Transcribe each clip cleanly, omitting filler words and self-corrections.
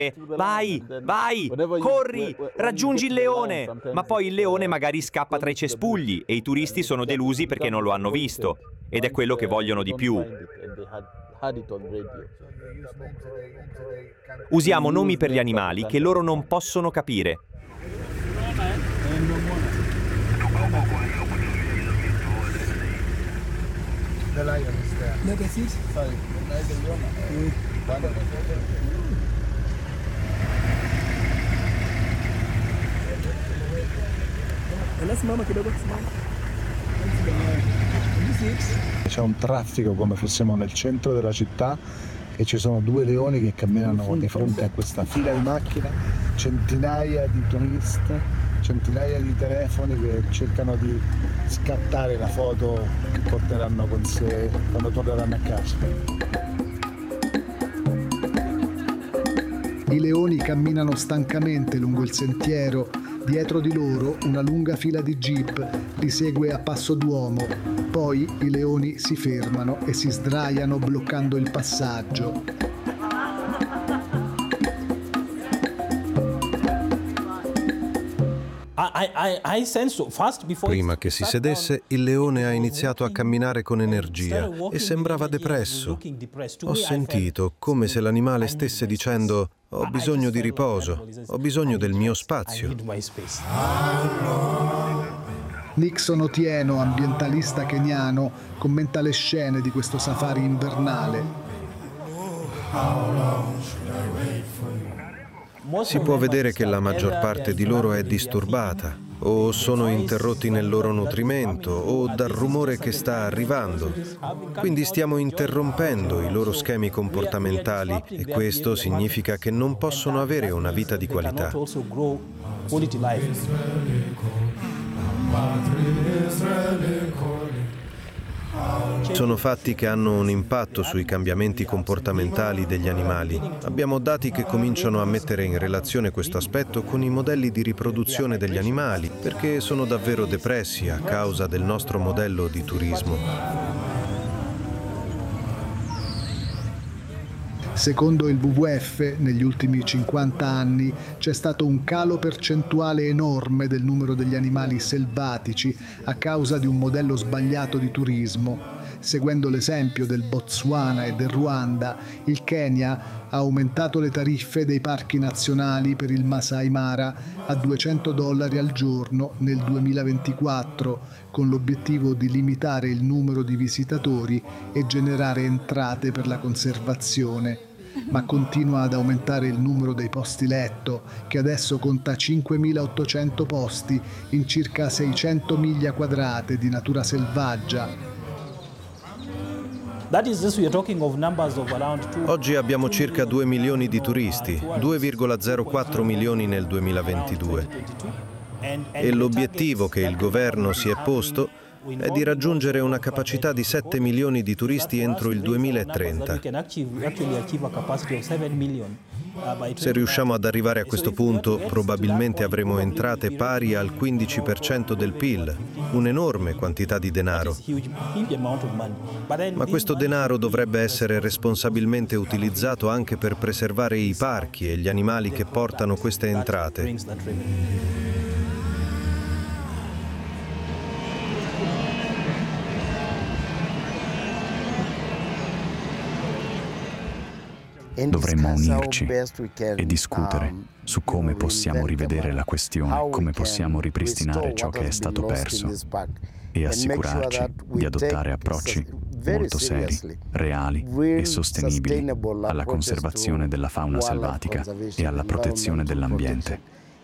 Vai, vai, corri, raggiungi il leone! Ma poi il leone magari scappa tra i cespugli e i turisti sono delusi perché non lo hanno visto. Ed è quello che vogliono di più. Usiamo nomi per gli animali che loro non possono capire. The lion is there. Look at this. Sorry, Simama kidogo, simama. C'è un traffico come fossimo nel centro della città e ci sono due leoni che camminano di fronte a questa fila di macchine, centinaia di turisti, centinaia di telefoni che cercano di scattare la foto che porteranno con sé quando torneranno a casa. I leoni camminano stancamente lungo il sentiero. Dietro di loro una lunga fila di jeep li segue a passo d'uomo. Poi i leoni si fermano e si sdraiano bloccando il passaggio. Prima che si sedesse, il leone ha iniziato a camminare con energia e sembrava depresso. Ho sentito come se l'animale stesse dicendo: ho bisogno di riposo, ho bisogno del mio spazio. Nixon Otieno, ambientalista keniano, commenta le scene di questo safari invernale. Si può vedere che la maggior parte di loro è disturbata, o sono interrotti nel loro nutrimento, o dal rumore che sta arrivando. Quindi stiamo interrompendo i loro schemi comportamentali e questo significa che non possono avere una vita di qualità. Sono fatti che hanno un impatto sui cambiamenti comportamentali degli animali. Abbiamo dati che cominciano a mettere in relazione questo aspetto con i modelli di riproduzione degli animali, perché sono davvero depressi a causa del nostro modello di turismo. Secondo il WWF, negli ultimi 50 anni c'è stato un calo percentuale enorme del numero degli animali selvatici a causa di un modello sbagliato di turismo. Seguendo l'esempio del Botswana e del Ruanda, il Kenya ha aumentato le tariffe dei parchi nazionali per il Masai Mara a $200 al giorno nel 2024, con l'obiettivo di limitare il numero di visitatori e generare entrate per la conservazione. Ma continua ad aumentare il numero dei posti letto, che adesso conta 5.800 posti in circa 600 miglia quadrate di natura selvaggia. Oggi abbiamo circa 2 milioni di turisti, 2,04 milioni nel 2022. E l'obiettivo che il governo si è posto è di raggiungere una capacità di 7 milioni di turisti entro il 2030. Se riusciamo ad arrivare a questo punto, probabilmente avremo entrate pari al 15% del PIL, un'enorme quantità di denaro. Ma questo denaro dovrebbe essere responsabilmente utilizzato anche per preservare i parchi e gli animali che portano queste entrate. Dovremmo unirci e discutere su come possiamo rivedere la questione, come possiamo ripristinare ciò che è stato perso e assicurarci di adottare approcci molto seri, reali e sostenibili alla conservazione della fauna selvatica e alla protezione dell'ambiente.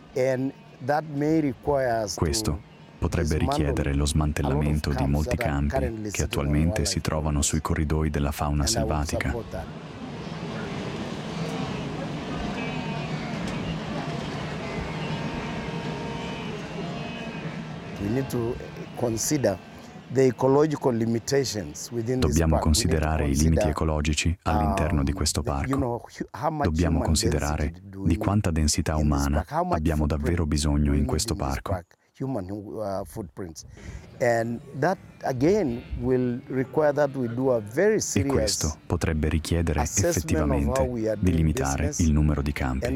Questo potrebbe richiedere lo smantellamento di molti campi che attualmente si trovano sui corridoi della fauna selvatica. Dobbiamo considerare i limiti ecologici all'interno di questo parco. Dobbiamo considerare di quanta densità umana abbiamo davvero bisogno in questo parco. E questo potrebbe richiedere effettivamente di limitare il numero di campi.